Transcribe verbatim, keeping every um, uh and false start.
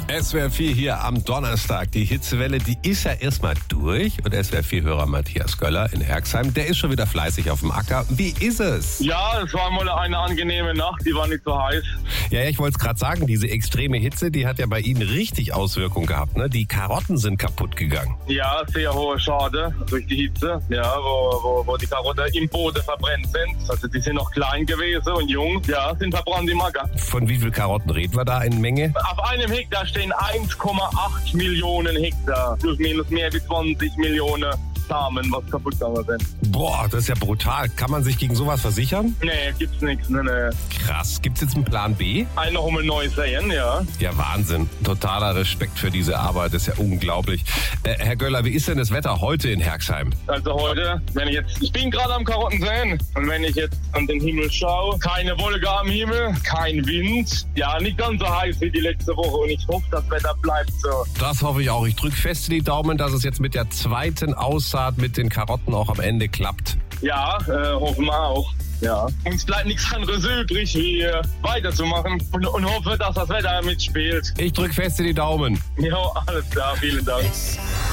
S W R vier hier am Donnerstag. Die Hitzewelle, die ist ja erstmal durch. Und S W R vier-Hörer Matthias Göller in Herxheim, der ist schon wieder fleißig auf dem Acker. Wie ist es? Ja, es war mal eine angenehme Nacht, die war nicht so heiß. Ja, ja ich wollte es gerade sagen, diese extreme Hitze, die hat ja bei Ihnen richtig Auswirkungen gehabt, ne? Die Karotten sind kaputt gegangen. Ja, sehr hohe Schade durch die Hitze, ja, wo, wo, wo die Karotten im Boden verbrennt sind. Also die sind noch klein gewesen und jung, ja, sind verbrannt im Acker. Von wie viel Karotten reden wir da in Menge? Auf einem Hektar stehen eins Komma acht Millionen Hektar, plus minus mehr wie zwanzig Millionen Samen, was kaputt gegangen sind. Boah, das ist ja brutal. Kann man sich gegen sowas versichern? Nee, gibt's nichts, nee, nee. Krass. Gibt's jetzt einen Plan B? Einen noch einmal neu sehen, ja. Ja, Wahnsinn. Totaler Respekt für diese Arbeit. Das ist ja unglaublich. Äh, Herr Göller, wie ist denn das Wetter heute in Herxheim? Also heute, wenn ich jetzt, ich bin gerade am Karotten sehen und wenn ich jetzt an den Himmel schaue, keine Wolke am Himmel, kein Wind, ja, nicht ganz so heiß wie die letzte Woche und ich hoffe, das Wetter bleibt so. Das hoffe ich auch. Ich drücke fest die Daumen, dass es jetzt mit der zweiten Aussaat mit den Karotten auch am Ende klappt. Ja, äh, hoffen wir auch. Ja. Uns bleibt nichts anderes übrig, wie äh, weiterzumachen und, und hoffe, dass das Wetter mitspielt. Ich drücke fest die Daumen. Ja, alles klar, vielen Dank.